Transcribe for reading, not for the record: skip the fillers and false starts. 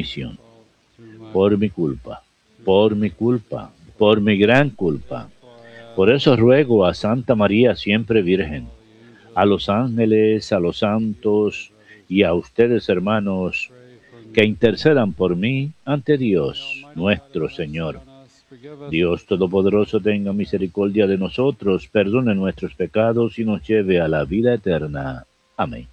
comisión, por mi culpa, por mi gran culpa. Por eso ruego a Santa María siempre Virgen, a los ángeles, a los santos y a ustedes, hermanos, que intercedan por mí ante Dios nuestro Señor. Dios Todopoderoso tenga misericordia de nosotros, perdone nuestros pecados y nos lleve a la vida eterna. Amén.